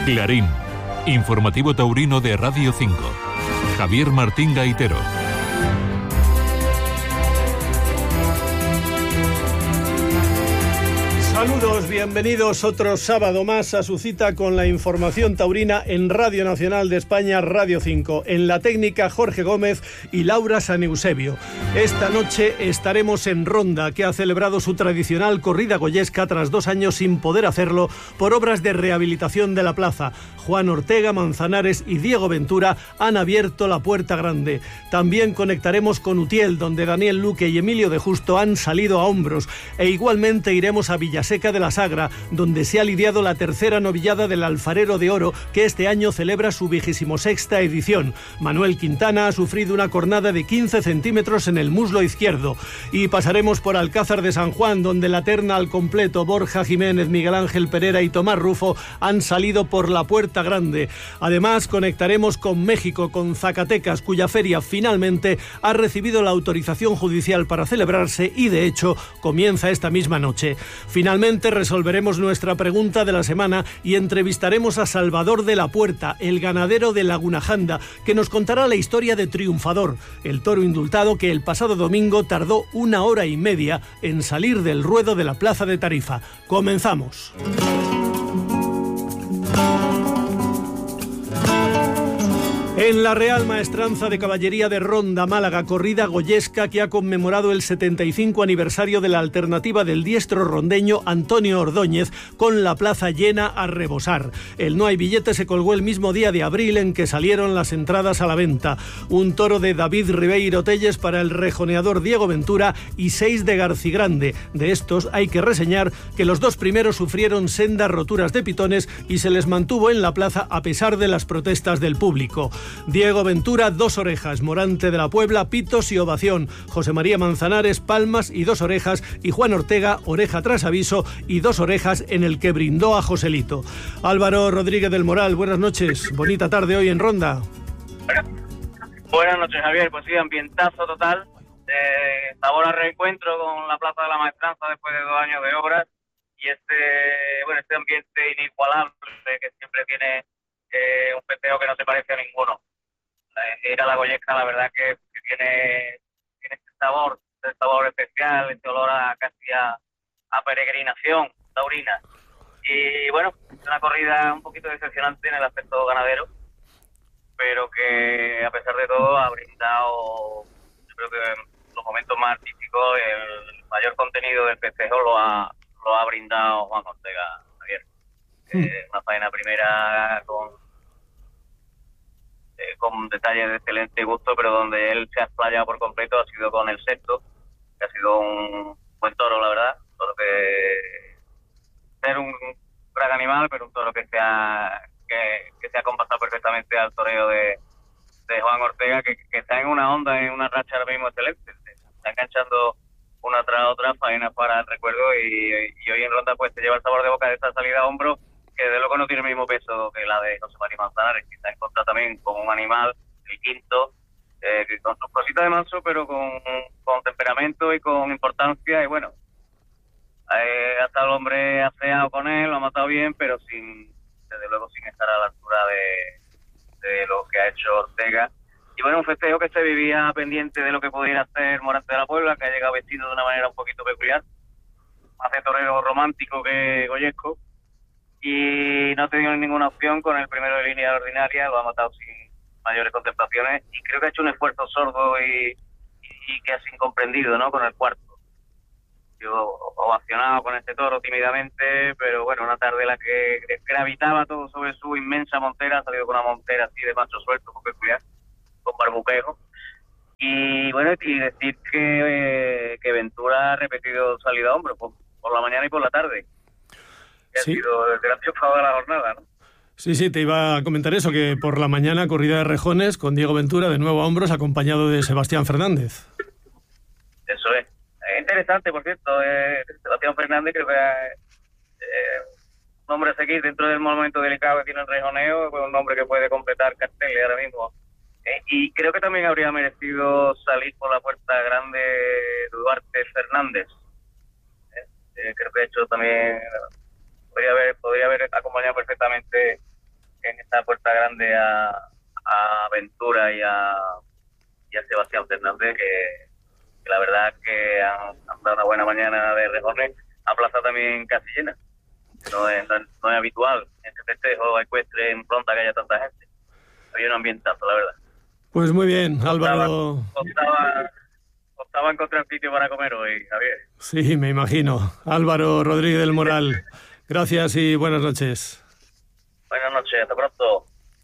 Clarín, informativo taurino de Radio 5. Javier Martín Gaitero. Saludos, bienvenidos otro sábado más a su cita con la información taurina en Radio Nacional de España, Radio 5. En la técnica, Jorge Gómez y Laura San Eusebio. Esta noche estaremos en Ronda, que ha celebrado su tradicional corrida goyesca tras 2 años sin poder hacerlo por obras de rehabilitación de la plaza. Juan Ortega, Manzanares y Diego Ventura han abierto la puerta grande. También conectaremos con Utiel, donde Daniel Luque y Emilio de Justo han salido a hombros. E igualmente iremos a Villaseca de la Sagra, donde se ha lidiado la tercera novillada del Alfarero de Oro, que este año celebra su 26ª edición. Manuel Quintana ha sufrido una cornada de 15 centímetros en el muslo izquierdo. Y pasaremos por Alcázar de San Juan, donde la terna al completo Borja Jiménez, Miguel Ángel Pereira y Tomás Rufo han salido por la puerta grande. Además, conectaremos con México, con Zacatecas, cuya feria finalmente ha recibido la autorización judicial para celebrarse y, de hecho, comienza esta misma noche. Finalmente resolveremos nuestra pregunta de la semana y entrevistaremos a Salvador de la Puerta, el ganadero de Lagunajanda, que nos contará la historia de Triunfador, el toro indultado que el pasado domingo tardó 1 hora y media en salir del ruedo de la plaza de Tarifa. Comenzamos. En la Real Maestranza de Caballería de Ronda, Málaga, corrida goyesca que ha conmemorado el 75 aniversario de la alternativa del diestro rondeño Antonio Ordóñez, con la plaza llena a rebosar. El No hay billete se colgó el mismo día de abril en que salieron las entradas a la venta. Un toro de David Ribeiro Telles para el rejoneador Diego Ventura y 6 de Garcigrande. De estos hay que reseñar que los 2 primeros sufrieron sendas roturas de pitones y se les mantuvo en la plaza a pesar de las protestas del público. Diego Ventura, 2 orejas, Morante de la Puebla, pitos y ovación, José María Manzanares, palmas y 2 orejas, y Juan Ortega, oreja tras aviso y 2 orejas en el que brindó a Joselito. Álvaro Rodríguez del Moral, buenas noches, bonita tarde hoy en Ronda. Buenas noches, Javier, pues sí, ambientazo total, sabor a reencuentro con la Plaza de la Maestranza después de 2 años de obras, y este ambiente inigualable que siempre tiene un festejo que no se parece a ninguno. Ir a la goyesca, la verdad que tiene este sabor especial, este olor casi a peregrinación taurina. Y bueno, es una corrida un poquito decepcionante en el aspecto ganadero, pero que a pesar de todo ha brindado, yo creo que los momentos más artísticos, el mayor contenido del festejo lo ha brindado Juan Ortega, Javier. Una faena primera con detalles de excelente gusto, pero donde él se ha explayado por completo ha sido con el sexto, que ha sido un buen toro, la verdad. Un toro que ser un gran animal, pero un toro que se ha compasado perfectamente al toreo de Juan Ortega, que está en una onda, en una racha ahora mismo excelente. Está enganchando una tras otra faenas para el recuerdo, y hoy en Ronda pues se lleva el sabor de boca de esta salida a hombro, que de luego no tiene el mismo peso que la de José María Manzanares, que está en contra también con un animal, el quinto, con sus cositas de manso, pero con temperamento y con importancia, y bueno, hasta el hombre aseado con él, lo ha matado bien, pero desde luego sin estar a la altura de lo que ha hecho Ortega. Y bueno, un festejo que se vivía pendiente de lo que pudiera hacer Morante de la Puebla, que ha llegado vestido de una manera un poquito peculiar, más de torero romántico que goyesco, y no ha tenido ninguna opción con el primero de línea ordinaria, lo ha matado sin mayores contemplaciones, y creo que ha hecho un esfuerzo sordo y casi incomprendido, ¿no?, con el cuarto. Yo ovacionado con este toro tímidamente, pero bueno, una tarde en la que gravitaba todo sobre su inmensa montera, ha salido con una montera así de macho suelto, con peculiar, con barbuquejo. Y bueno, y decir que Ventura ha repetido salida a hombro por la mañana y por la tarde. Sí. Ha sido el gran triunfador de la jornada, ¿no? Sí, te iba a comentar eso, que por la mañana corrida de rejones con Diego Ventura de nuevo a hombros, acompañado de Sebastián Fernández. Eso es. Es interesante, por cierto, Sebastián Fernández creo que es un hombre a seguir dentro del momento delicado que tiene el rejoneo, un hombre que puede completar carteles ahora mismo. Y creo que también habría merecido salir por la puerta grande Duarte Fernández. Creo que ha hecho también... Podría haber acompañado perfectamente esta puerta grande a Ventura y a Sebastián Fernández, que la verdad es que han dado una buena mañana de rejones. Ha plaza también casi llena. No es habitual en este festejo ecuestre en Pronta que haya tanta gente. Había un ambientazo, la verdad. Pues muy bien, Álvaro. Costaba encontrar un sitio para comer hoy, Javier. Sí, me imagino. Álvaro Rodríguez del Moral, gracias y buenas noches. Buenas noches, hasta pronto.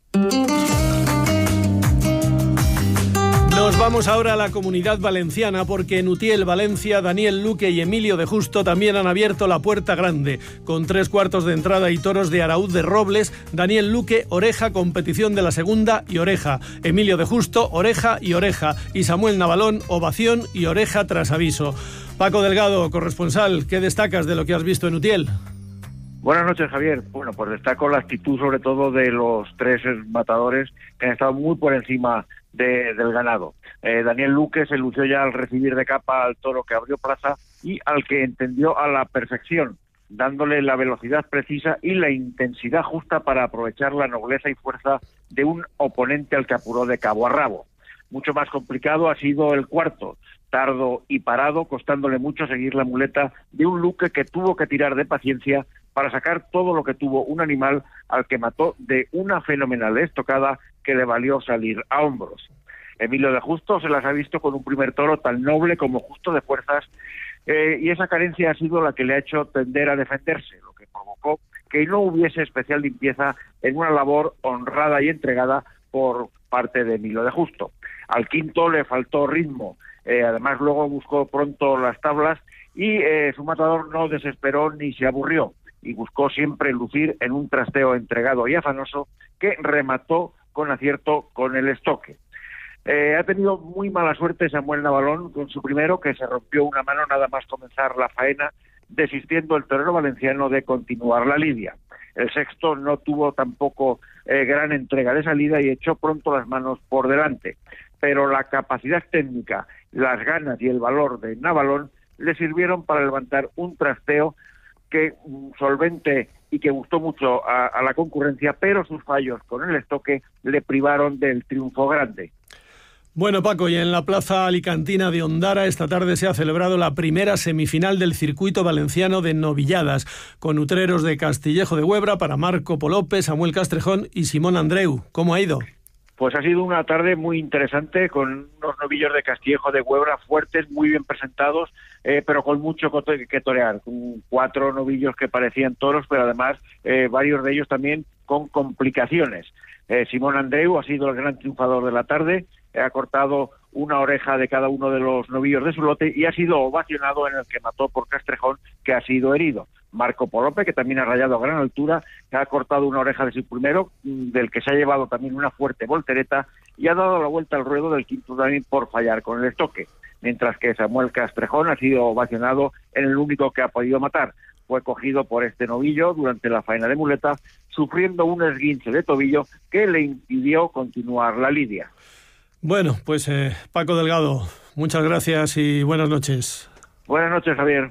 Nos vamos ahora a la Comunidad Valenciana porque en Utiel, Valencia, Daniel Luque y Emilio de Justo también han abierto la puerta grande. Con 3/4 de entrada y toros de Araúz de Robles, Daniel Luque, oreja, competición de la segunda y oreja. Emilio de Justo, oreja y oreja. Y Samuel Navalón, ovación y oreja tras aviso. Paco Delgado, corresponsal, ¿qué destacas de lo que has visto en Utiel? Buenas noches, Javier. Bueno, pues destaco la actitud sobre todo de los 3 matadores que han estado muy por encima del ganado. Daniel Luque se lució ya al recibir de capa al toro que abrió plaza y al que entendió a la perfección, dándole la velocidad precisa y la intensidad justa para aprovechar la nobleza y fuerza de un oponente al que apuró de cabo a rabo. Mucho más complicado ha sido el cuarto, tardo y parado, costándole mucho seguir la muleta de un Luque que tuvo que tirar de paciencia para sacar todo lo que tuvo un animal al que mató de una fenomenal estocada que le valió salir a hombros. Emilio de Justo se las ha visto con un primer toro tan noble como justo de fuerzas, y esa carencia ha sido la que le ha hecho tender a defenderse, lo que provocó que no hubiese especial limpieza en una labor honrada y entregada por parte de Emilio de Justo. Al quinto le faltó ritmo, además luego buscó pronto las tablas y su matador no desesperó ni se aburrió y buscó siempre lucir en un trasteo entregado y afanoso que remató con acierto con el estoque. Ha tenido muy mala suerte Samuel Navalón con su primero, que se rompió una mano nada más comenzar la faena, desistiendo el torero valenciano de continuar la lidia. El sexto no tuvo tampoco gran entrega de salida y echó pronto las manos por delante, pero la capacidad técnica, las ganas y el valor de Navalón le sirvieron para levantar un trasteo que solvente y que gustó mucho a la concurrencia, pero sus fallos con el estoque le privaron del triunfo grande. Bueno, Paco, y en la plaza alicantina de Ondara esta tarde se ha celebrado la primera semifinal del circuito valenciano de novilladas, con utreros de Castillejo de Huebra para Marco Polope, Samuel Castrejón y Simón Andreu. ¿Cómo ha ido? Pues ha sido una tarde muy interesante, con unos novillos de Castillejo de Huebra fuertes, muy bien presentados, pero con mucho que torear, con 4 novillos que parecían toros, pero además varios de ellos también con complicaciones. Simón Andreu ha sido el gran triunfador de la tarde, ha cortado una oreja de cada uno de los novillos de su lote y ha sido ovacionado en el que mató por Castrejón, que ha sido herido. Marco Polope, que también ha rayado a gran altura, que ha cortado una oreja de su primero, del que se ha llevado también una fuerte voltereta, y ha dado la vuelta al ruedo del quinto también por fallar con el estoque, mientras que Samuel Castrejón ha sido ovacionado en el único que ha podido matar. Fue cogido por este novillo durante la faena de muleta, sufriendo un esguince de tobillo que le impidió continuar la lidia. Bueno, pues Paco Delgado, muchas gracias y buenas noches. Buenas noches, Javier.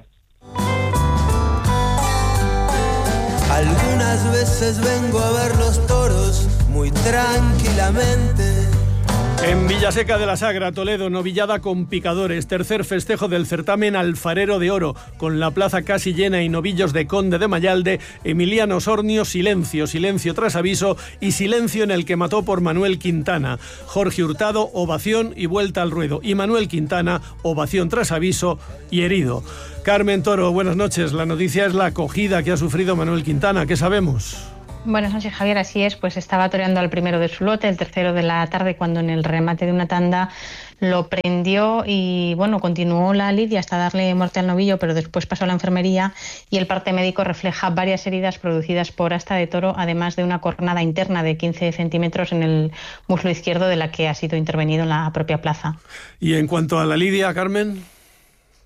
Algunas veces vengo a ver los toros muy tranquilamente. En Villaseca de la Sagra, Toledo, novillada con picadores, tercer festejo del certamen Alfarero de Oro, con la plaza casi llena y novillos de Conde de Mayalde, Emiliano Sornio, silencio, silencio tras aviso y silencio en el que mató por Manuel Quintana. Jorge Hurtado, ovación y vuelta al ruedo. Y Manuel Quintana, ovación tras aviso y herido. Carmen Toro, buenas noches. La noticia es la acogida que ha sufrido Manuel Quintana. ¿Qué sabemos? Buenas noches, Javier. Así es, pues estaba toreando al primero de su lote, el tercero de la tarde, cuando en el remate de una tanda lo prendió y bueno, continuó la lidia hasta darle muerte al novillo, pero después pasó a la enfermería y el parte médico refleja varias heridas producidas por asta de toro, además de una cornada interna de 15 centímetros en el muslo izquierdo, de la que ha sido intervenido en la propia plaza. Y en cuanto a la lidia, Carmen...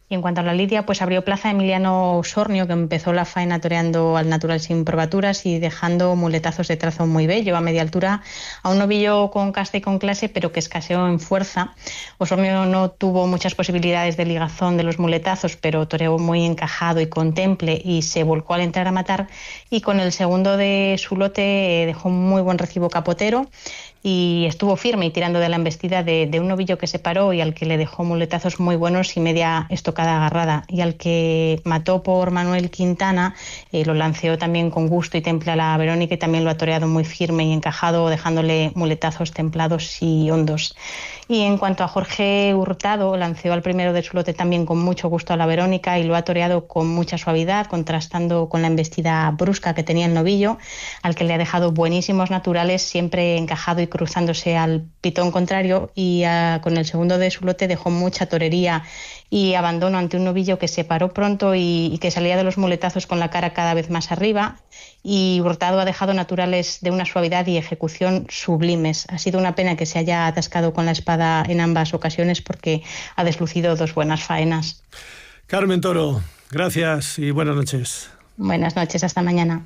Y en cuanto a la lidia, pues abrió plaza Emiliano Osornio, que empezó la faena toreando al natural sin probaturas y dejando muletazos de trazo muy bello a media altura a un novillo con casta y con clase, pero que escaseó en fuerza. Osornio no tuvo muchas posibilidades de ligazón de los muletazos, pero toreó muy encajado y con temple y se volcó al entrar a matar, y con el segundo de su lote dejó un muy buen recibo capotero y estuvo firme y tirando de la embestida de un novillo que se paró y al que le dejó muletazos muy buenos y media estocada agarrada, y al que mató por Manuel Quintana lo lanceó también con gusto y temple a la Verónica, y también lo ha toreado muy firme y encajado, dejándole muletazos templados y hondos. Y en cuanto a Jorge Hurtado, lanceó al primero de su lote también con mucho gusto a la Verónica y lo ha toreado con mucha suavidad, contrastando con la embestida brusca que tenía el novillo, al que le ha dejado buenísimos naturales, siempre encajado y cruzándose al pitón contrario, y con el segundo de su lote dejó mucha torería y abandono ante un novillo que se paró pronto y que salía de los muletazos con la cara cada vez más arriba, y Hurtado ha dejado naturales de una suavidad y ejecución sublimes. Ha sido una pena que se haya atascado con la espada en ambas ocasiones, porque ha deslucido dos buenas faenas. Carmen Toro, gracias y buenas noches. Buenas noches, hasta mañana.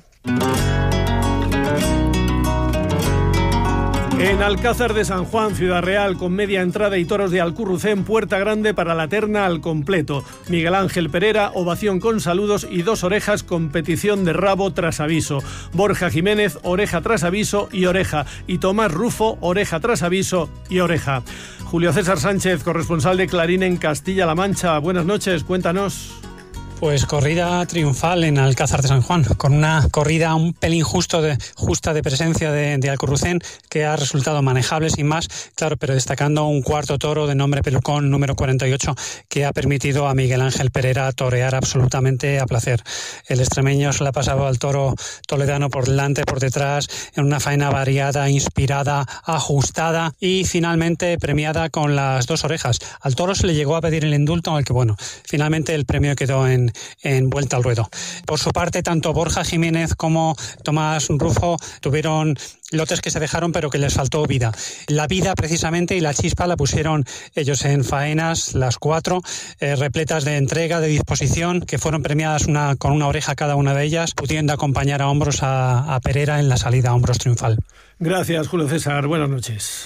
En Alcázar de San Juan, Ciudad Real, con media entrada y toros de Alcurrucén, puerta grande para la terna al completo. Miguel Ángel Pereira, ovación con saludos y 2 orejas, competición de rabo tras aviso. Borja Jiménez, oreja tras aviso y oreja. Y Tomás Rufo, oreja tras aviso y oreja. Julio César Sánchez, corresponsal de Clarín en Castilla-La Mancha. Buenas noches, cuéntanos. Pues corrida triunfal en Alcázar de San Juan, con una corrida un pelín justa de presencia de Alcurrucén, que ha resultado manejable sin más, claro, pero destacando un cuarto toro de nombre Pelucón, número 48, que ha permitido a Miguel Ángel Pereira torear absolutamente a placer. El extremeño se le ha pasado al toro toledano por delante, por detrás, en una faena variada, inspirada, ajustada y finalmente premiada con las 2 orejas. Al toro se le llegó a pedir el indulto, al que finalmente el premio quedó en vuelta al ruedo. Por su parte, tanto Borja Jiménez como Tomás Rufo tuvieron lotes que se dejaron, pero que les faltó vida. La vida precisamente y la chispa la pusieron ellos en faenas, las 4, repletas de entrega, de disposición, que fueron premiadas con una oreja cada una de ellas, pudiendo acompañar a hombros a Pereira en la salida a hombros triunfal. Gracias, Julio César. Buenas noches.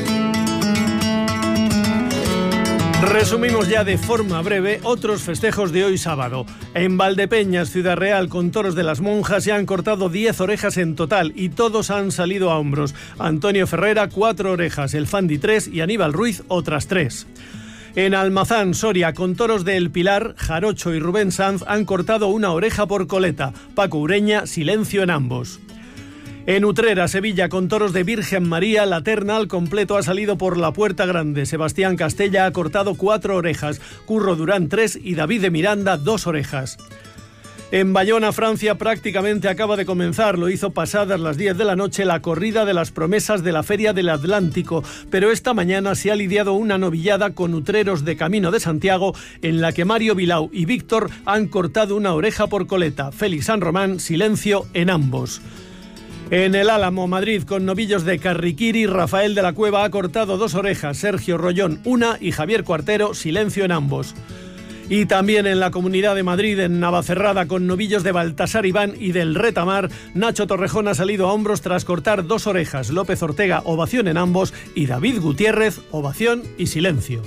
Resumimos ya de forma breve otros festejos de hoy sábado. En Valdepeñas, Ciudad Real, con toros de las monjas, se han cortado 10 orejas en total y todos han salido a hombros. Antonio Ferrera, 4 orejas, el Fandi 3 y Aníbal Ruiz otras 3. En Almazán, Soria, con toros de El Pilar, Jarocho y Rubén Sanz han cortado una oreja por coleta. Paco Ureña, silencio en ambos. En Utrera, Sevilla, con toros de Virgen María, la terna al completo ha salido por la puerta grande. Sebastián Castella ha cortado 4 orejas, Curro Durán 3 y David de Miranda 2 orejas. En Bayona, Francia, prácticamente acaba de comenzar. Lo hizo pasadas las 10 de la noche la corrida de las promesas de la Feria del Atlántico, pero esta mañana se ha lidiado una novillada con utreros de Camino de Santiago, en la que Mario Vilau y Víctor han cortado una oreja por coleta. Félix San Román, silencio en ambos. En el Álamo, Madrid, con novillos de Carriquiri, Rafael de la Cueva ha cortado 2 orejas, Sergio Rollón 1 y Javier Cuartero, silencio en ambos. Y también en la Comunidad de Madrid, en Navacerrada, con novillos de Baltasar Iván y del Retamar, Nacho Torrejón ha salido a hombros tras cortar 2 orejas, López Ortega, ovación en ambos, y David Gutiérrez, ovación y silencio.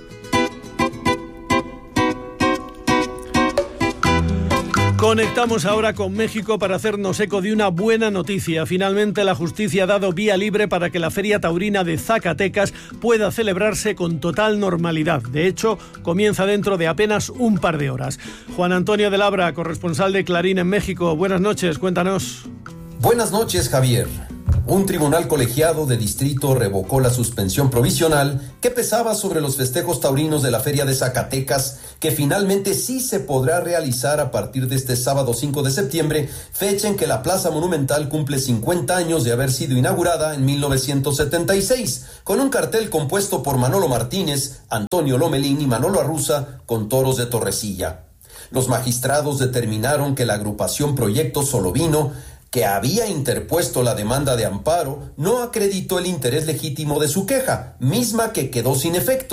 Conectamos ahora con México para hacernos eco de una buena noticia. Finalmente la justicia ha dado vía libre para que la Feria Taurina de Zacatecas pueda celebrarse con total normalidad. De hecho, comienza dentro de apenas un par de horas. Juan Antonio de Labra, corresponsal de Clarín en México. Buenas noches, cuéntanos. Buenas noches, Javier. Un tribunal colegiado de distrito revocó la suspensión provisional que pesaba sobre los festejos taurinos de la Feria de Zacatecas, que finalmente sí se podrá realizar a partir de este sábado 5 de septiembre, fecha en que la Plaza Monumental cumple 50 años de haber sido inaugurada en 1976, con un cartel compuesto por Manolo Martínez, Antonio Lomelín y Manolo Arruza, con toros de Torrecilla. Los magistrados determinaron que la agrupación Proyecto Solovino, que había interpuesto la demanda de amparo, no acreditó el interés legítimo de su queja, misma que quedó sin efecto.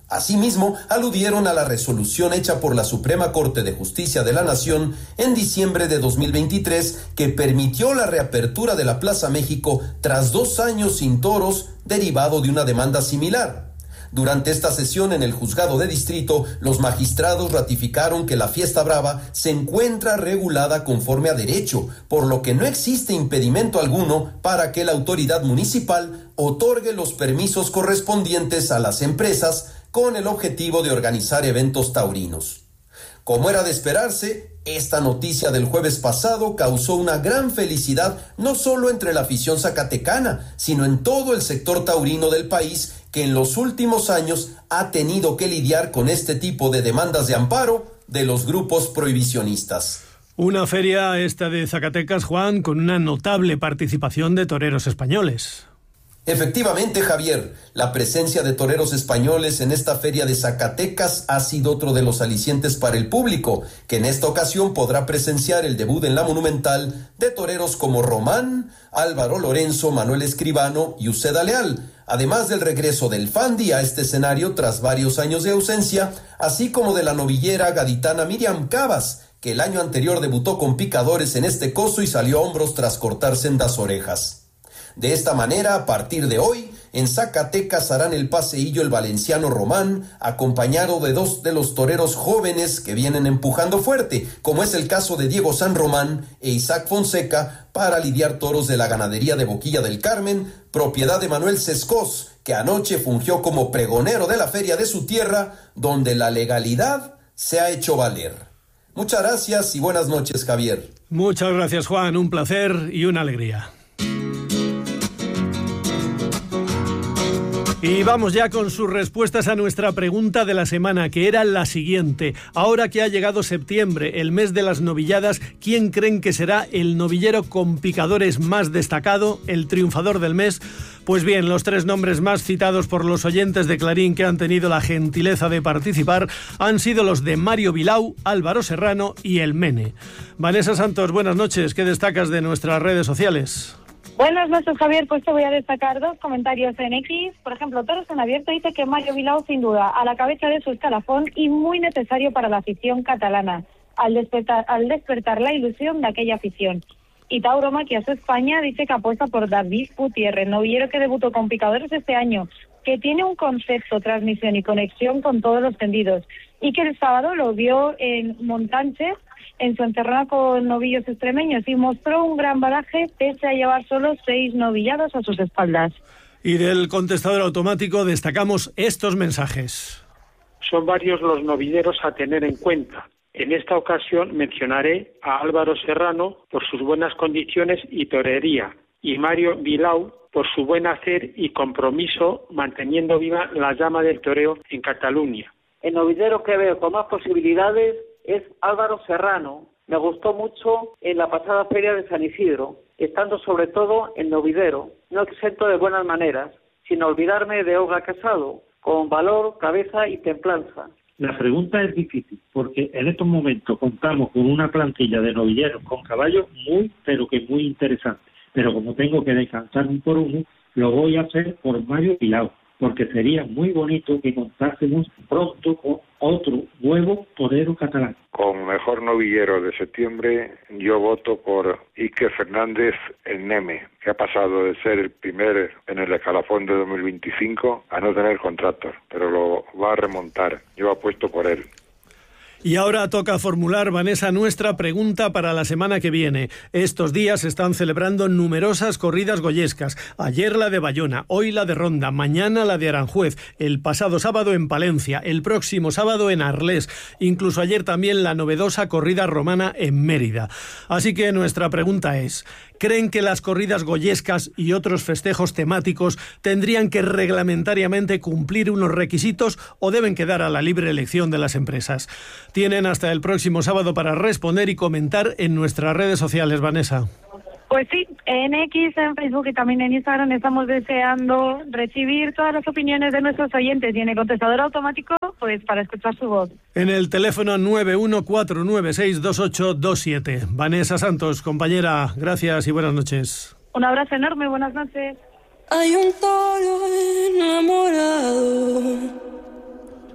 Asimismo, aludieron a la resolución hecha por la Suprema Corte de Justicia de la Nación en diciembre de 2023 que permitió la reapertura de la Plaza México tras 2 años sin toros derivado de una demanda similar. Durante esta sesión en el Juzgado de Distrito, los magistrados ratificaron que la Fiesta Brava se encuentra regulada conforme a derecho, por lo que no existe impedimento alguno para que la autoridad municipal otorgue los permisos correspondientes a las empresas con el objetivo de organizar eventos taurinos. Como era de esperarse, esta noticia del jueves pasado causó una gran felicidad no solo entre la afición zacatecana, sino en todo el sector taurino del país, que en los últimos años ha tenido que lidiar con este tipo de demandas de amparo de los grupos prohibicionistas. Una feria esta de Zacatecas, Juan, con una notable participación de toreros españoles. Efectivamente, Javier, la presencia de toreros españoles en esta feria de Zacatecas ha sido otro de los alicientes para el público, que en esta ocasión podrá presenciar el debut en la Monumental de toreros como Román, Álvaro Lorenzo, Manuel Escribano y Uceda Leal, además del regreso del Fandi a este escenario tras varios años de ausencia, así como de la novillera gaditana Miriam Cabas, que el año anterior debutó con picadores en este coso y salió a hombros tras cortar sendas orejas. De esta manera, a partir de hoy, en Zacatecas harán el paseillo el valenciano Román, acompañado de 2 de los toreros jóvenes que vienen empujando fuerte, como es el caso de Diego San Román e Isaac Fonseca, para lidiar toros de la ganadería de Boquilla del Carmen, propiedad de Manuel Sescós, que anoche fungió como pregonero de la feria de su tierra, donde la legalidad se ha hecho valer. Muchas gracias y buenas noches, Javier. Muchas gracias, Juan, un placer y una alegría. Y vamos ya con sus respuestas a nuestra pregunta de la semana, que era la siguiente. Ahora que ha llegado septiembre, el mes de las novilladas, ¿quién creen que será el novillero con picadores más destacado, el triunfador del mes? Pues bien, los 3 nombres más citados por los oyentes de Clarín que han tenido la gentileza de participar han sido los de Mario Vilau, Álvaro Serrano y El Mene. Vanessa Santos, buenas noches. ¿Qué destacas de nuestras redes sociales? Buenas noches, Javier. Pues te voy a destacar 2 comentarios en X. Por ejemplo, Toros en Abierto dice que Mario Vilau, sin duda, a la cabeza de su escalafón y muy necesario para la afición catalana, al despertar la ilusión de aquella afición. Y Tauro Maquias España dice que apuesta por David Gutiérrez, novillero que debutó con picadores este año, que tiene un concepto, transmisión y conexión con todos los tendidos, y que el sábado lo vio en Montánchez, en su encerrona con novillos extremeños, y mostró un gran bagaje pese a llevar solo 6 novillados a sus espaldas. Y del contestador automático destacamos estos mensajes. Son varios los novilleros a tener en cuenta. En esta ocasión mencionaré a Álvaro Serrano por sus buenas condiciones y torería, y Mario Vilau por su buen hacer y compromiso manteniendo viva la llama del toreo en Cataluña. El novillero que veo con más posibilidades es Álvaro Serrano. Me gustó mucho en la pasada feria de San Isidro, estando sobre todo en novillero, no exento de buenas maneras, sin olvidarme de Olga Casado, con valor, cabeza y templanza. La pregunta es difícil, porque en estos momentos contamos con una plantilla de novilleros con caballos muy, pero que muy interesante. Pero como tengo que descansar un por uno, lo voy a hacer por Mario Vilau, porque sería muy bonito que contásemos pronto con otro nuevo torero catalán. Con mejor novillero de septiembre, yo voto por Ike Fernández en Neme, que ha pasado de ser el primer en el escalafón de 2025 a no tener contratos, pero lo va a remontar. Yo apuesto por él. Y ahora toca formular, Vanessa, nuestra pregunta para la semana que viene. Estos días se están celebrando numerosas corridas goyescas. Ayer la de Bayona, hoy la de Ronda, mañana la de Aranjuez, el pasado sábado en Palencia, el próximo sábado en Arlés, incluso ayer también la novedosa corrida romana en Mérida. Así que nuestra pregunta es: ¿creen que las corridas goyescas y otros festejos temáticos tendrían que reglamentariamente cumplir unos requisitos o deben quedar a la libre elección de las empresas? Tienen hasta el próximo sábado para responder y comentar en nuestras redes sociales, Vanessa. Pues sí, en X, en Facebook y también en Instagram estamos deseando recibir todas las opiniones de nuestros oyentes y en el contestador automático, pues para escuchar su voz. En el teléfono 914962827. Vanessa Santos, compañera, gracias y buenas noches. Un abrazo enorme, buenas noches. Hay un toro enamorado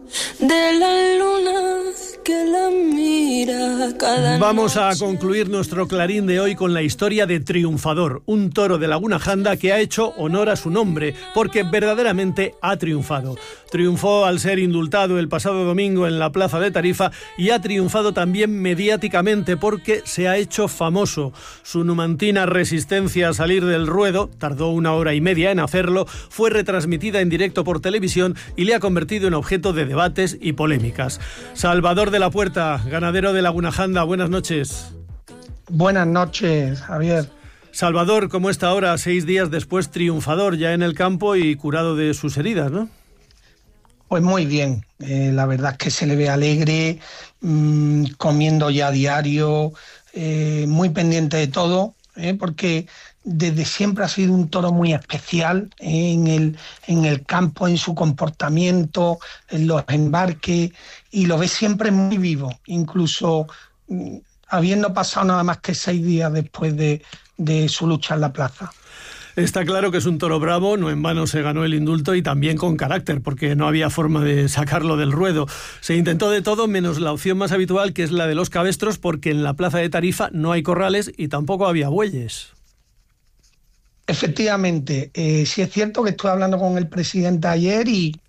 de la luna que la mira cada Vamos a concluir nuestro clarín de hoy con la historia de Triunfador, un toro de Laguna Janda que ha hecho honor a su nombre, porque verdaderamente ha triunfado. Triunfó al ser indultado el pasado domingo en la plaza de Tarifa y ha triunfado también mediáticamente porque se ha hecho famoso. Su numantina resistencia a salir del ruedo, tardó 1 hora y media en hacerlo, fue retransmitida en directo por televisión y le ha convertido en objeto de debates y polémicas. Salvador de la Puerta, ganadero de Laguna Janda, buenas noches. Buenas noches, Javier. Salvador, ¿cómo está ahora, 6 días después, triunfador ya en el campo y curado de sus heridas, no? Pues muy bien, la verdad es que se le ve alegre, comiendo ya a diario, muy pendiente de todo, porque desde siempre ha sido un toro muy especial en el campo, en su comportamiento, en los embarques, y lo ves siempre muy vivo, incluso habiendo pasado nada más que 6 días después de su lucha en la plaza. Está claro que es un toro bravo, no en vano se ganó el indulto y también con carácter, porque no había forma de sacarlo del ruedo. Se intentó de todo menos la opción más habitual, que es la de los cabestros, porque en la plaza de Tarifa no hay corrales y tampoco había bueyes. Efectivamente, sí es cierto que estuve hablando con el presidente ayer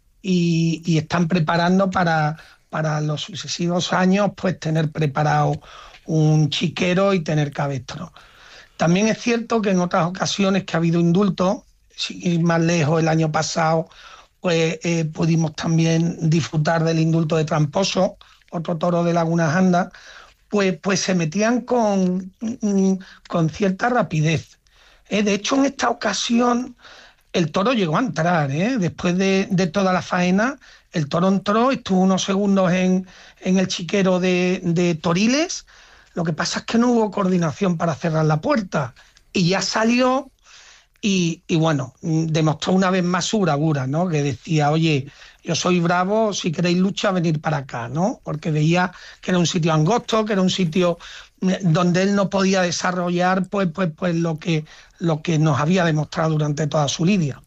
y están preparando para los sucesivos años pues tener preparado un chiquero y tener cabestro. También es cierto que en otras ocasiones que ha habido indultos, sin ir más lejos, el año pasado pues pudimos también disfrutar del indulto de Tramposo, otro toro de Laguna Janda, pues se metían con cierta rapidez. De hecho, en esta ocasión el toro llegó a entrar, después de toda la faena, el toro entró, estuvo unos segundos en el chiquero de Toriles. Lo que pasa es que no hubo coordinación para cerrar la puerta y ya salió y bueno, demostró una vez más su bravura, ¿no? Que decía, oye, yo soy bravo, si queréis lucha, venir para acá, ¿no? Porque veía que era un sitio angosto, que era un sitio donde él no podía desarrollar pues lo que nos había demostrado durante toda su lidia.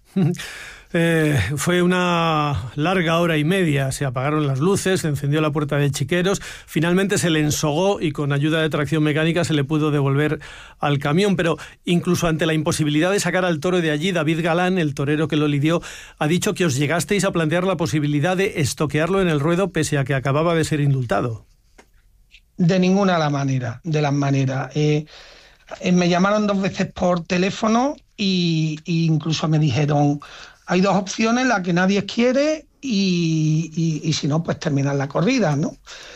Fue una larga hora y media, se apagaron las luces, se encendió la puerta de chiqueros, finalmente se le ensogó y con ayuda de tracción mecánica se le pudo devolver al camión, pero incluso ante la imposibilidad de sacar al toro de allí, David Galán, el torero que lo lidió, ha dicho que os llegasteis a plantear la posibilidad de estoquearlo en el ruedo pese a que acababa de ser indultado. De ninguna de las maneras. Me llamaron 2 veces por teléfono y incluso me dijeron, hay 2 opciones, la que nadie quiere y si no, pues terminar la corrida, ¿no?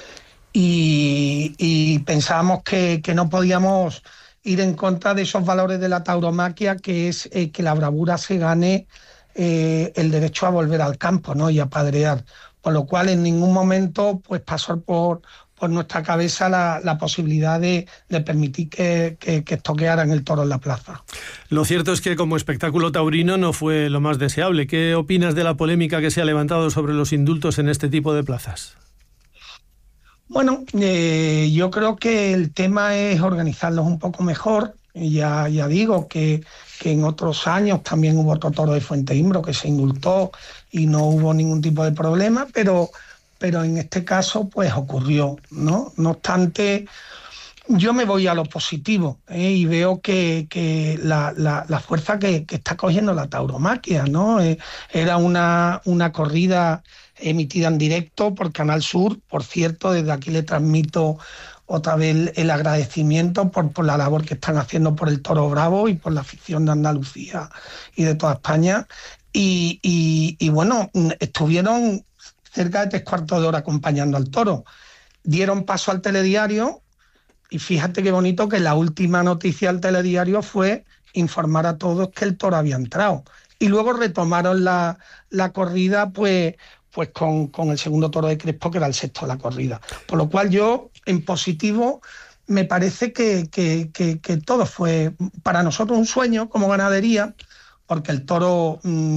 Y pensábamos que no podíamos ir en contra de esos valores de la tauromaquia, que es que la bravura se gane el derecho a volver al campo, ¿no? Y a padrear. Por lo cual en ningún momento pues pasó por nuestra cabeza la posibilidad de permitir que estoquearan el toro en la plaza. Lo cierto es que como espectáculo taurino no fue lo más deseable. ¿Qué opinas de la polémica que se ha levantado sobre los indultos en este tipo de plazas? Bueno, yo creo que el tema es organizarlos un poco mejor. Ya digo que en otros años también hubo otro toro de Fuente Imbro que se indultó y no hubo ningún tipo de problema, pero en este caso pues ocurrió, ¿no? No obstante, yo me voy a lo positivo y veo que la fuerza que está cogiendo la tauromaquia, ¿no? Era una corrida emitida en directo por Canal Sur, por cierto, desde aquí le transmito otra vez el agradecimiento por la labor que están haciendo por el toro bravo y por la afición de Andalucía y de toda España. Y bueno, estuvieron cerca de 3/4 de hora acompañando al toro. Dieron paso al telediario y fíjate qué bonito que la última noticia del telediario fue informar a todos que el toro había entrado. Y luego retomaron la corrida pues con el segundo toro de Crespo, que era el 6º de la corrida. Por lo cual yo, en positivo, me parece que todo fue para nosotros un sueño como ganadería, porque el toro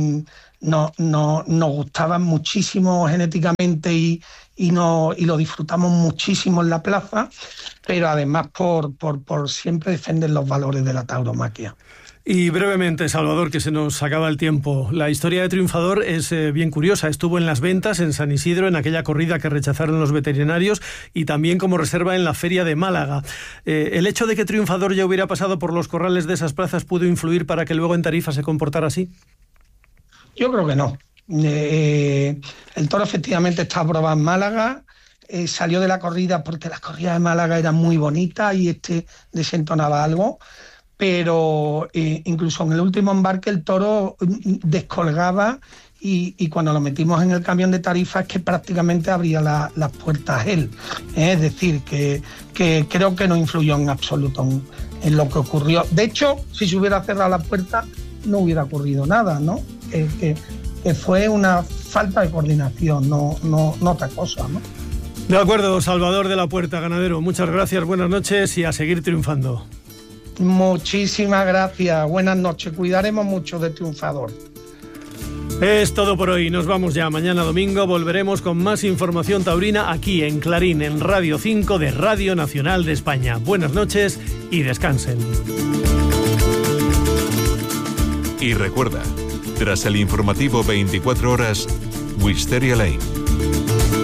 nos gustaba muchísimo genéticamente y lo disfrutamos muchísimo en la plaza, pero además por siempre defender los valores de la tauromaquia. Y brevemente, Salvador, que se nos acaba el tiempo. La historia de Triunfador es bien curiosa. Estuvo en las ventas en San Isidro, en aquella corrida que rechazaron los veterinarios, y también como reserva en la Feria de Málaga. ¿El hecho de que Triunfador ya hubiera pasado por los corrales de esas plazas pudo influir para que luego en Tarifa se comportara así? Yo creo que no. El toro efectivamente está aprobado en Málaga. Salió de la corrida porque las corridas de Málaga eran muy bonitas y desentonaba algo. Pero incluso en el último embarque el toro descolgaba y cuando lo metimos en el camión de Tarifa es que prácticamente abría las puertas él. Es decir, que creo que no influyó en absoluto en lo que ocurrió. De hecho, si se hubiera cerrado la puerta no hubiera ocurrido nada, ¿no? Que fue una falta de coordinación, no otra cosa, ¿no? De acuerdo, Salvador de la Puerta, ganadero. Muchas gracias, buenas noches y a seguir triunfando. Muchísimas gracias, buenas noches, cuidaremos mucho de Triunfador. Es todo por hoy, nos vamos ya. Mañana domingo volveremos con más información taurina aquí en Clarín, en Radio 5 de Radio Nacional de España. Buenas noches y descansen. Y recuerda, tras el informativo 24 horas, Wisteria Lane.